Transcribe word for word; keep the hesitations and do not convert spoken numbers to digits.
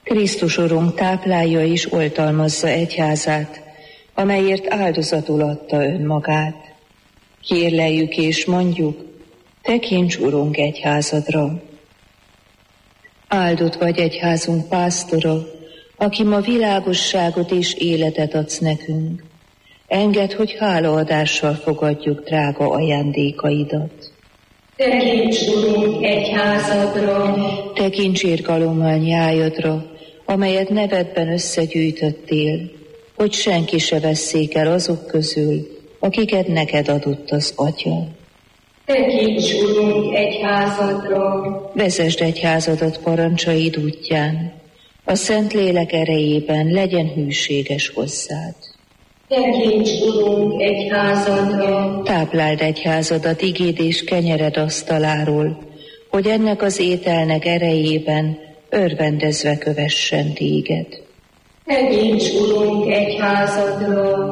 Krisztus Urunk táplálja és oltalmazza egyházát, amelyért áldozatul adta önmagát. Kérleljük és mondjuk, tekints, Urunk, egyházadra. Áldott vagy egyházunk pásztora, aki ma világosságot és életet adsz nekünk. Engedd, hogy hálaadással fogadjuk drága ajándékaidat. Tekints, Urunk, egyházadra. Tekints irgalommal nyájadra, amelyet nevedben összegyűjtöttél, hogy senki se vesszék el azok közül, akiket neked adott az Atya. Tekints, Urunk, egyházadra. Vezesd egyházadat parancsaid útján, a Szentlélek erejében legyen hűséges hozzád. Tekints, Urunk, egyházadra. Tápláld egyházadat igéd és kenyered asztaláról, hogy ennek az ételnek erejében örvendezve kövessen téged. Tekints, Urunk, egyházadra.